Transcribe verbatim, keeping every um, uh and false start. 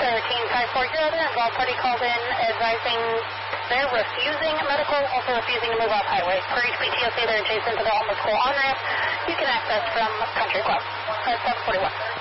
thirteen five forty, the involved party called in advising they're refusing medical, also refusing to move off highway. Per each P T O C, they're adjacent to the Alma School on-ramp. You can access from Country Club. Uh, seven forty-one.